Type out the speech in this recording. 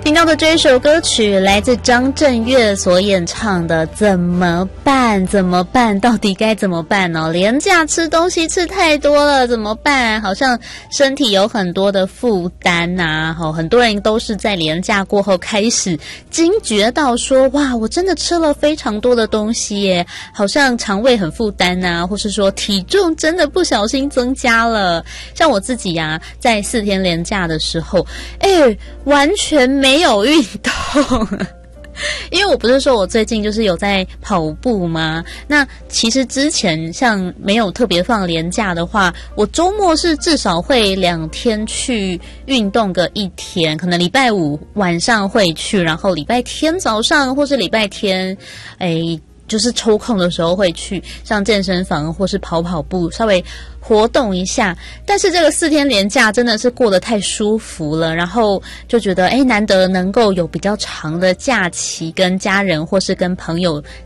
听到的这一首歌曲来自张震岳所演唱的《怎么办怎么办》，到底该怎么办呢？连假吃东西吃太多了怎么办？好像身体有很多的负担啊，很多人都是在连假过后开始惊觉到说，哇，我真的吃了非常多的东西耶，好像肠胃很负担啊，或是说体重真的不小心增加了。像我自己啊，在4天连假的时候，完全没有运动因为我不是说我最近就是有在跑步吗？那其实之前像没有特别放连假的话，我周末是至少会2天去运动个1天，可能礼拜五晚上会去，然后礼拜天早上或是礼拜天就是抽空的时候会去上健身房或是跑步，稍微活动一下。但是这个4天连假真的是过得太舒服了，然后就觉得难得能够有比较长的假期跟家人或是跟朋友